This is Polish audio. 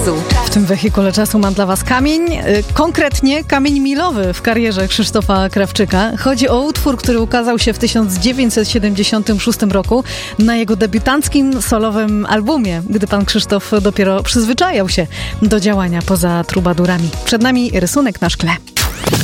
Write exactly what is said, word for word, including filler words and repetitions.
W tym wehikule czasu mam dla was kamień, konkretnie kamień milowy w karierze Krzysztofa Krawczyka. Chodzi o utwór, który ukazał się w tysiąc dziewięćset siedemdziesiątym szóstym roku na jego debiutanckim solowym albumie, gdy pan Krzysztof dopiero przyzwyczajał się do działania poza trubadurami. Przed nami rysunek na szkle.